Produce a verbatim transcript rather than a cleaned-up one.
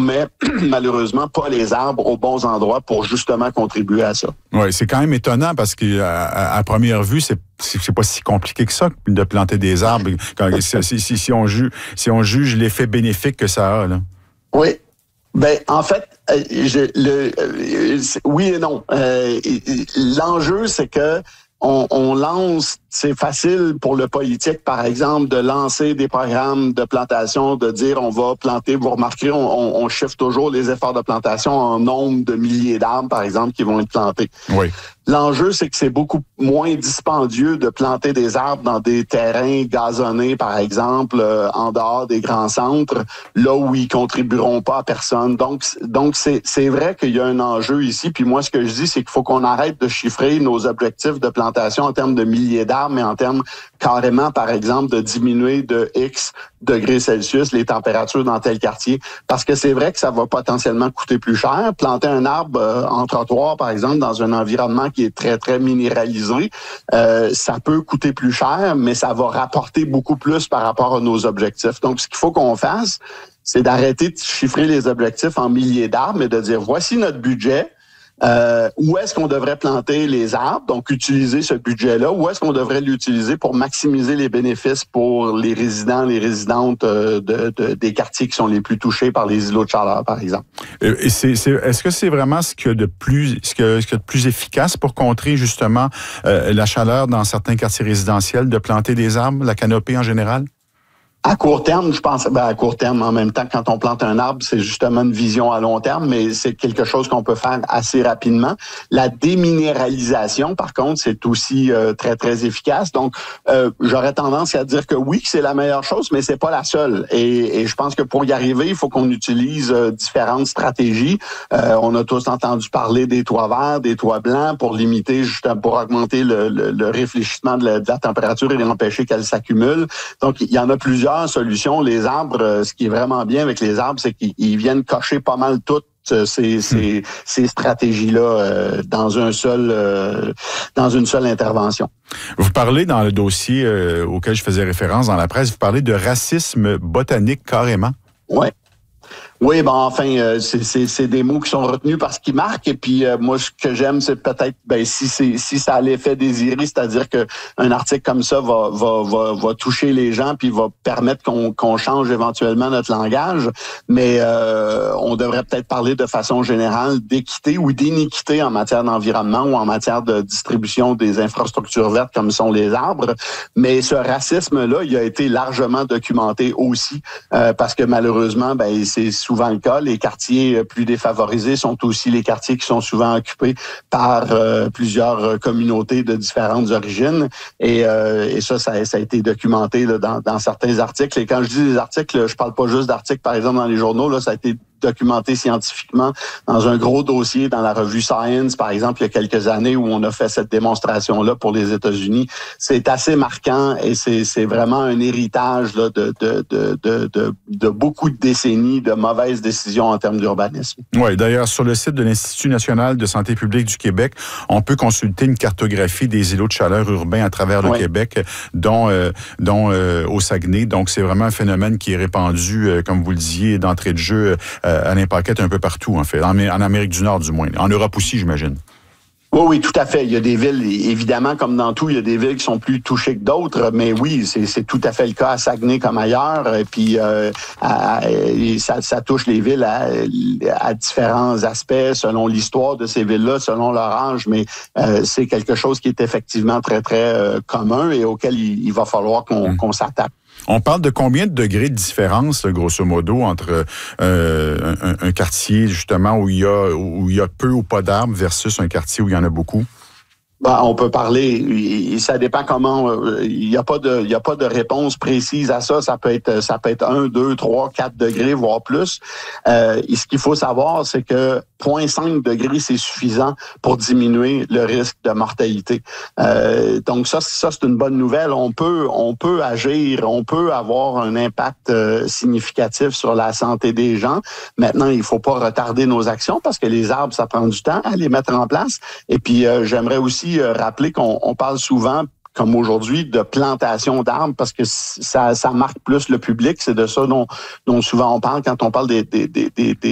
met malheureusement pas les arbres aux bons endroits pour justement contribuer à ça. Oui, c'est quand même étonnant parce qu'à à, à première vue, c'est c'est pas si compliqué que ça de planter des arbres quand, si, si, si, on juge, si on juge l'effet bénéfique que ça a. Là. Oui. Ben, en fait, je, le, oui et non. Euh, l'enjeu, c'est que on, on lance, c'est facile pour le politique, par exemple, de lancer des programmes de plantation, de dire on va planter, vous remarquerez, on, on chiffre toujours les efforts de plantation en nombre de milliers d'arbres, par exemple, qui vont être plantés. Oui. L'enjeu, c'est que c'est beaucoup moins dispendieux de planter des arbres dans des terrains gazonnés, par exemple, euh, en dehors des grands centres, là où ils contribueront pas à personne. Donc, donc c'est, c'est vrai qu'il y a un enjeu ici. Puis moi, ce que je dis, c'est qu'il faut qu'on arrête de chiffrer nos objectifs de plantation en termes de milliers d'arbres, mais en termes carrément, par exemple, de diminuer de X degrés Celsius les températures dans tel quartier. Parce que c'est vrai que ça va potentiellement coûter plus cher. Planter un arbre euh, en trottoir, par exemple, dans un environnement qui est très, très minéralisé, euh, ça peut coûter plus cher, mais ça va rapporter beaucoup plus par rapport à nos objectifs. Donc, ce qu'il faut qu'on fasse, c'est d'arrêter de chiffrer les objectifs en milliers d'arbres, mais de dire, voici notre budget. Euh, où est-ce qu'on devrait planter les arbres, donc utiliser ce budget-là, où est-ce qu'on devrait l'utiliser pour maximiser les bénéfices pour les résidents, les résidentes euh, de, de, des quartiers qui sont les plus touchés par les îlots de chaleur, par exemple. Et c'est, c'est, est-ce que c'est vraiment ce qu'il y a de plus, ce qu'il y a, ce qu'il y a de plus efficace pour contrer justement euh, la chaleur dans certains quartiers résidentiels, de planter des arbres, la canopée en général? À court terme, je pense, ben à court terme, en même temps, quand on plante un arbre, c'est justement une vision à long terme, mais c'est quelque chose qu'on peut faire assez rapidement. La déminéralisation, par contre, c'est aussi euh, très, très efficace. Donc, euh, j'aurais tendance à dire que oui, que c'est la meilleure chose, mais c'est pas la seule. Et, et je pense que pour y arriver, il faut qu'on utilise euh, différentes stratégies. Euh, on a tous entendu parler des toits verts, des toits blancs pour limiter, justement, pour augmenter le, le, le réfléchissement de la, de la température et empêcher qu'elle s'accumule. Donc, il y en a plusieurs solutions. Les arbres, ce qui est vraiment bien avec les arbres, c'est qu'ils viennent cocher pas mal toutes ces, ces, ces stratégies-là euh, dans un seul, euh, dans une seule intervention. Vous parlez dans le dossier euh, auquel je faisais référence dans la presse, vous parlez de racisme botanique carrément. Oui. Oui, ben enfin, euh, c'est, c'est, c'est des mots qui sont retenus parce qu'ils marquent. Et puis, euh, moi, ce que j'aime, c'est peut-être, ben si c'est si ça a l'effet désiré, c'est-à-dire que un article comme ça va va va, va toucher les gens puis va permettre qu'on qu'on change éventuellement notre langage. Mais euh, on devrait peut-être parler de façon générale d'équité ou d'iniquité en matière d'environnement ou en matière de distribution des infrastructures vertes comme sont les arbres. Mais ce racisme-là, il a été largement documenté aussi euh, parce que malheureusement, ben c'est souvent le cas. Les quartiers plus défavorisés sont aussi les quartiers qui sont souvent occupés par euh, plusieurs communautés de différentes origines. Et, euh, et ça, ça, ça a été documenté là, dans, dans certains articles. Et quand je dis des articles, je parle pas juste d'articles, par exemple, dans les journaux. Là, ça a été documenté scientifiquement dans un gros dossier dans la revue Science, par exemple, il y a quelques années où on a fait cette démonstration-là pour les États-Unis. C'est assez marquant et c'est, c'est vraiment un héritage là, de, de, de, de, de, de beaucoup de décennies de mauvaises décisions en termes d'urbanisme. Oui, d'ailleurs, sur le site de l'Institut national de santé publique du Québec, on peut consulter une cartographie des îlots de chaleur urbains à travers le oui. Québec, dont, euh, dont euh, au Saguenay. Donc, c'est vraiment un phénomène qui est répandu, euh, comme vous le disiez, d'entrée de jeu euh, à l'Impaquette un peu partout, en fait. En, en Amérique du Nord, du moins. En Europe aussi, j'imagine. Oui, oui, tout à fait. Il y a des villes, évidemment, comme dans tout, il y a des villes qui sont plus touchées que d'autres, mais oui, c'est, c'est tout à fait le cas à Saguenay comme ailleurs. Et puis, euh, à, ça, ça touche les villes à, à différents aspects, selon l'histoire de ces villes-là, selon leur âge, mais euh, c'est quelque chose qui est effectivement très, très euh, commun et auquel il, il va falloir qu'on, mmh. qu'on s'attaque. On parle de combien de degrés de différence, grosso modo, entre euh, un, un quartier, justement, où il y a, où il y a peu ou pas d'arbres versus un quartier où il y en a beaucoup? Ben, on peut parler, ça dépend comment, il n'y a pas de, il y a pas de réponse précise à ça. Ça peut être, ça peut être un, deux, trois, quatre degrés, voire plus. Euh, et ce qu'il faut savoir, c'est que zéro virgule cinq degrés, c'est suffisant pour diminuer le risque de mortalité. Euh, donc ça, ça c'est une bonne nouvelle. On peut, on peut agir, on peut avoir un impact euh, significatif sur la santé des gens. Maintenant, il faut pas retarder nos actions parce que les arbres, ça prend du temps à les mettre en place. Et puis, euh, j'aimerais aussi rappeler qu'on on parle souvent, comme aujourd'hui, de plantation d'arbres parce que ça, ça marque plus le public. C'est de ça dont, dont souvent on parle quand on parle des, des, des, des,